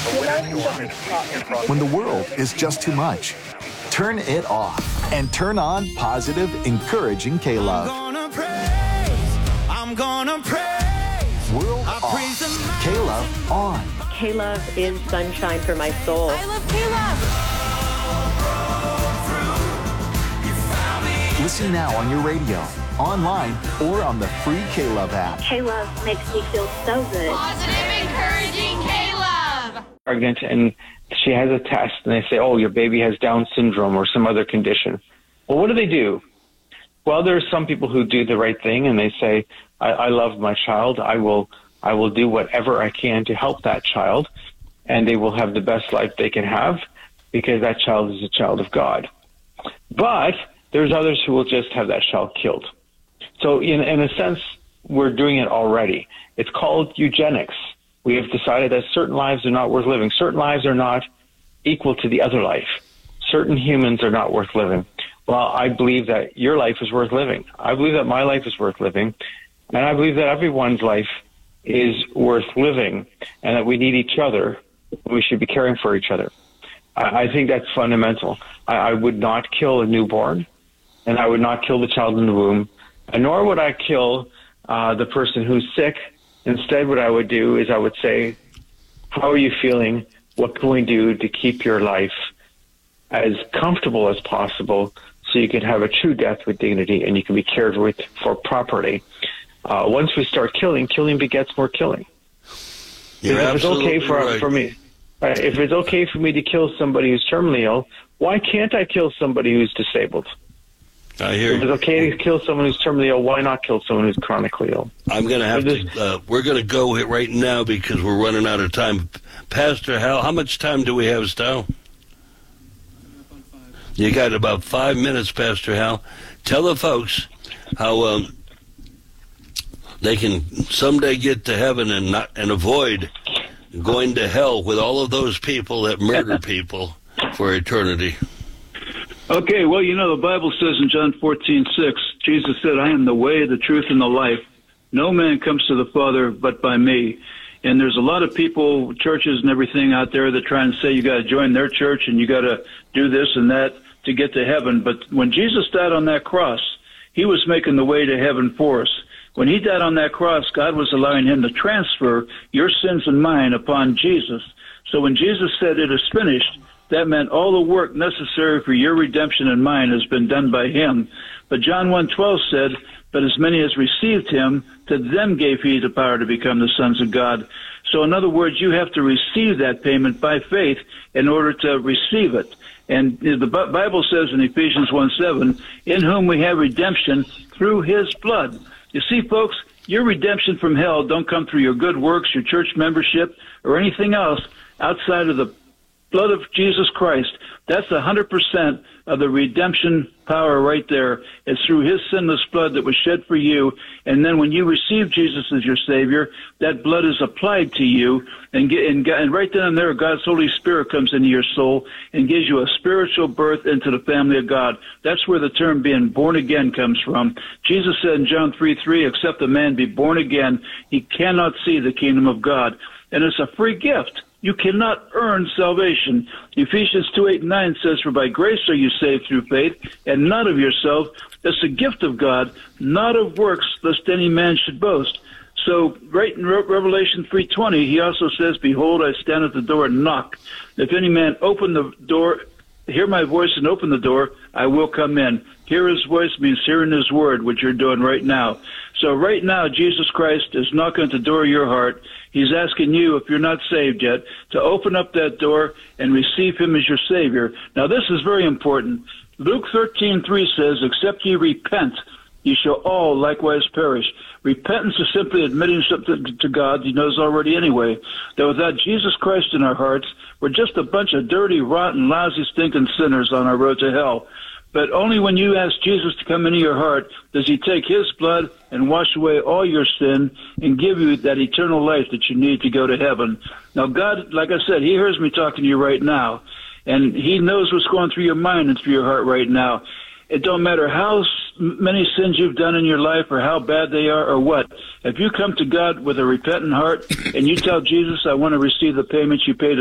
When the world is just too much, turn it off and turn on positive, encouraging K-Love. I'm gonna praise. World off. K-Love on. K-Love is sunshine for my soul. I love K-Love. Listen now on your radio, online, or on the free K-Love app. K-Love makes me feel so good. Positive, encouraging K-Love. Pregnant, and she has a test, and they say, oh, your baby has Down syndrome or some other condition. Well, what do? Well, there are some people who do the right thing, and they say, I love my child. I will do whatever I can to help that child, and they will have the best life they can have because that child is a child of God. But there's others who will just have that child killed. So in a sense, we're doing it already. It's called eugenics. We have decided that certain lives are not worth living. Certain lives are not equal to the other life. Certain humans are not worth living. Well, I believe that your life is worth living. I believe that my life is worth living. And I believe that everyone's life is worth living and that we need each other. We should be caring for each other. I think that's fundamental. I would not kill a newborn, and I would not kill the child in the womb, and nor would I kill the person who's sick. Instead, what I would do is I would say, how are you feeling? What can we do to keep your life as comfortable as possible so you can have a true death with dignity and you can be cared for properly? Once we start killing begets more killing. You're if it's okay right. for me, if it's okay for me to kill somebody who's terminally ill, why can't I kill somebody who's disabled? I hear If it's okay to kill someone who's terminally ill, why not kill someone who's chronically ill? I'm going to have to, we're going to go right now because we're running out of time. Pastor Hal, how much time do we have, Stu? You got about 5 minutes, Pastor Hal. Tell the folks how they can someday get to heaven and avoid going to hell with all of those people that murder people for eternity. Okay, well, the Bible says in John 14:6, Jesus said, I am the way, the truth, and the life. No man comes to the Father but by me. And there's a lot of people, churches and everything out there that try and say you got to join their church and you got to do this and that to get to heaven. But when Jesus died on that cross, he was making the way to heaven for us. When he died on that cross, God was allowing him to transfer your sins and mine upon Jesus. So when Jesus said it is finished, that meant all the work necessary for your redemption and mine has been done by him. But John 1:12 said, but as many as received him, to them gave he the power to become the sons of God. So in other words, you have to receive that payment by faith in order to receive it. And the Bible says in Ephesians 1:7, in whom we have redemption through his blood. You see, folks, your redemption from hell don't come through your good works, your church membership, or anything else outside of the blood of Jesus Christ. That's 100% of the redemption power right there. It's through his sinless blood that was shed for you. And then when you receive Jesus as your Savior, that blood is applied to you. And right then and there, God's Holy Spirit comes into your soul and gives you a spiritual birth into the family of God. That's where the term being born again comes from. Jesus said in John 3:3, except a man be born again, he cannot see the kingdom of God. And it's a free gift. You cannot earn salvation. Ephesians 2:8-9 says, for by grace are you saved through faith, and not of yourself. It's a gift of God, not of works, lest any man should boast. So right in Revelation 3:20, he also says, behold, I stand at the door and knock. If any man open the door, hear my voice and open the door, I will come in. Hear his voice means hearing his word, which you're doing right now. So right now, Jesus Christ is knocking at the door of your heart. He's asking you, if you're not saved yet, to open up that door and receive him as your Savior. Now, this is very important. Luke 13:3 says, except ye repent, ye shall all likewise perish. Repentance is simply admitting something to God he knows already anyway, that without Jesus Christ in our hearts, we're just a bunch of dirty, rotten, lousy, stinking sinners on our road to hell. But only when you ask Jesus to come into your heart does he take his blood and wash away all your sin and give you that eternal life that you need to go to heaven. Now, God, like I said, he hears me talking to you right now, and he knows what's going through your mind and through your heart right now. It don't matter how many sins you've done in your life or how bad they are or what. If you come to God with a repentant heart and you tell Jesus, I want to receive the payment you paid